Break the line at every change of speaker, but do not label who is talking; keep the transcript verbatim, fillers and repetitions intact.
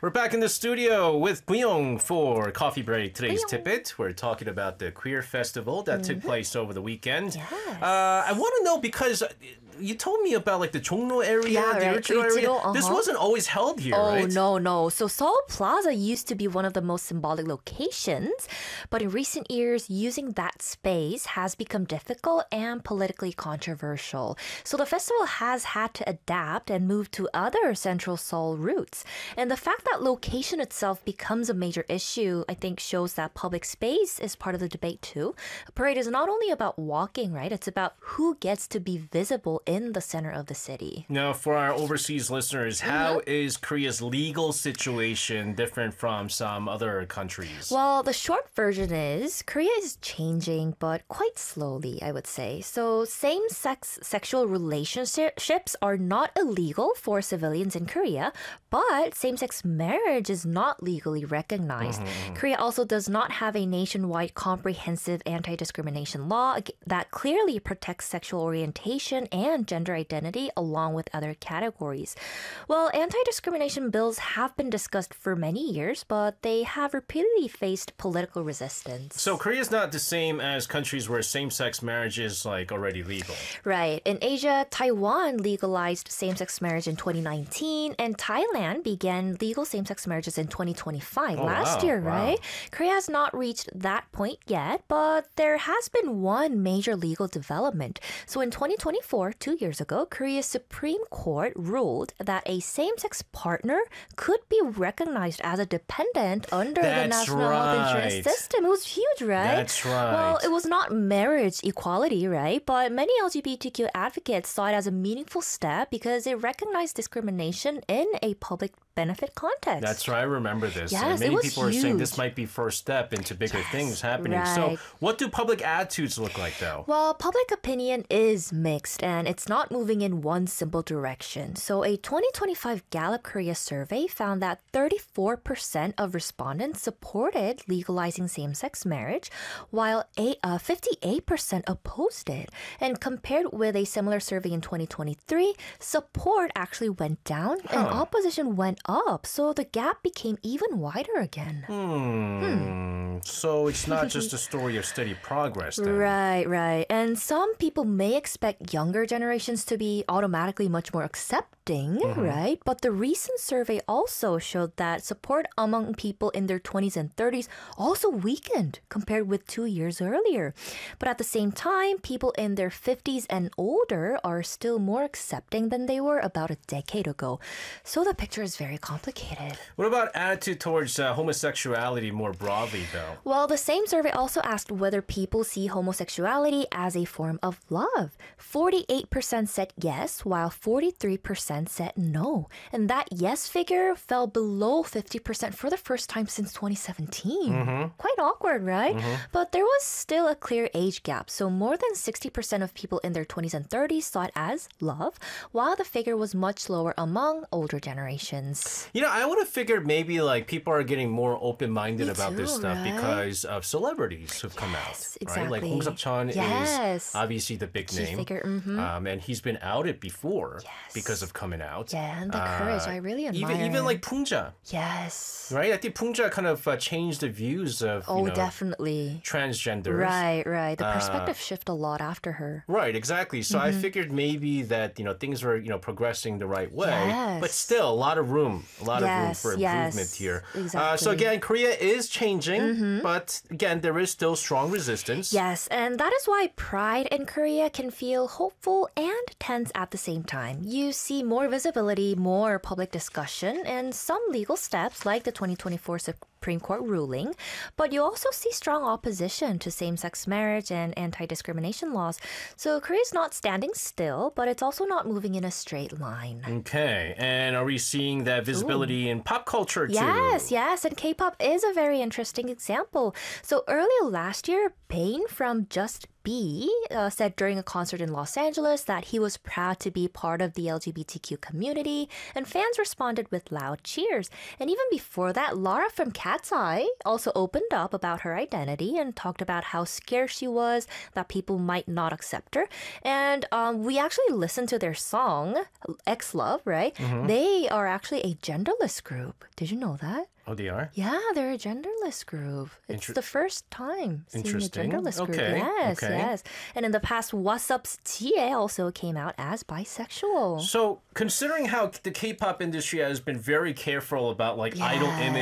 We're back in the studio with Buyong for Coffee Break. Today's Tippet. We're talking about the queer festival that mm-hmm. took place over the weekend.
Yes.
Uh, I want to know because you told me about like the Jongno area,
yeah,
the
right.
Urchino area.
Uh-huh.
This wasn't always held here,
oh,
right?
Oh, no, no. So Seoul Plaza used to be one of the most symbolic locations, but in recent years, using that space has become difficult and politically controversial. So the festival has had to adapt and move to other central Seoul routes. And the fact that location itself becomes a major issue, I think, shows that public space is part of the debate too. A parade is not only about walking, right? It's about who gets to be visible in the center of the city.
Now, for our overseas listeners, how
mm-hmm.
is Korea's legal situation different from some other countries?
Well, the short version is Korea is changing, but quite slowly, I would say. So same-sex sexual relationships are not illegal for civilians in Korea, but same-sex marriage is not legally recognized. Mm-hmm. Korea also does not have a nationwide comprehensive anti-discrimination law that clearly protects sexual orientation and gender identity along with other categories. Well, anti-discrimination bills have been discussed for many years, but they have repeatedly faced political resistance.
So Korea is not the same as countries where same-sex marriage is like already legal.
Right. In Asia, Taiwan legalized same-sex marriage in twenty nineteen, and Thailand began legal same-sex marriages in twenty twenty-five,
oh,
last
wow,
year,
wow.
right? Korea has not reached that point yet, but there has been one major legal development. So in twenty twenty-four, two years ago, Korea's Supreme Court ruled that a same-sex partner could be recognized as a dependent under
That's
the National
right.
Health Insurance System. It was huge, right?
That's right.
Well, it was not marriage equality, right? But many L G B T Q advocates saw it as a meaningful step because it recognized discrimination in a public benefit context.
That's right. I remember this.
Yes,
and many
it was
people are
huge.
saying this might be first step into bigger
yes,
things happening.
Right.
So what do public attitudes look like, though?
Well, public opinion is mixed, and it's not moving in one simple direction. So a twenty twenty-five Gallup Korea survey found that thirty-four percent of respondents supported legalizing same-sex marriage, while a, uh, fifty-eight percent opposed it. And compared with a similar survey in twenty twenty-three, support actually went down
huh.
and opposition went up. So the gap became even wider again.
Hmm. hmm. So it's not just a story of steady progress, then.
Right, right. And some people may expect younger generations to be automatically much more accepting, mm-hmm. right? But the recent survey also showed that support among people in their twenties and thirties also weakened compared with two years earlier. But at the same time, people in their fifties and older are still more accepting than they were about a decade ago. So the picture is very complicated.
What about attitude towards uh, homosexuality more broadly, though?
Well, the same survey also asked whether people see homosexuality as a form of love. forty-eight percent said yes, while forty-three percent said no. And that yes figure fell below fifty percent for the first time since twenty seventeen. Mm-hmm. Quite awkward, right? Mm-hmm. But there was still a clear age gap. So more than sixty percent of people in their twenties and thirties saw it as love, while the figure was much lower among older generations.
You know, I would have figured maybe like people are getting more open-minded
Me
about
too,
this stuff
right?
because of celebrities who've
yes,
come out.
Exactly.
Right? Like Hong Seok-cheon
yes.
is obviously the big
Key
name.
Figure, mm-hmm.
um, and he's been outed before
yes.
because of coming out.
Yeah, and the courage,
uh,
I really admire.
Even, even like Pungja.
Yes.
Right? I think Pungja kind of uh, changed the views of
Oh,
you know,
definitely.
transgenders.
Right, right. The perspective
Uh,
shift a lot after her.
Right, exactly. So mm-hmm. I figured maybe that, you know, things were, you know, progressing the right way.
Yes.
But still, a lot of room, a lot
yes,
of room for improvement
yes,
here.
Exactly.
Uh, so again, Korea is changing,
mm-hmm.
but again, there is still strong resistance.
Yes, and that is why pride in Korea can feel hopeful and tense at the same time. You see more visibility, more public discussion, and some legal steps like the twenty twenty-four Supreme Court ruling, but you also see strong opposition to same-sex marriage and anti-discrimination laws. So Korea's not standing still, but it's also not moving in a straight line.
Okay, and are we seeing that visibility Ooh. in pop culture too?
Yes, yes, and K-pop is a very interesting example. So earlier last year, Bane from Just B uh, said during a concert in Los Angeles that he was proud to be part of the L G B T Q community, and fans responded with loud cheers. And even before that, Lara from Cat Cat's Eye also opened up about her identity and talked about how scared she was that people might not accept her. And um, we actually listened to their song, X Love, right?
Mm-hmm.
They are actually a genderless group. Did you know that?
Oh, they are?
Yeah, they're a genderless group. It's
Inter-
the first time seeing a
Interesting.
genderless group.
Okay,
Yes,
okay.
yes. And in the past, What's Up's Jie also came out as bisexual.
So, considering how the K-pop industry has been very careful about like idol
Yes.
image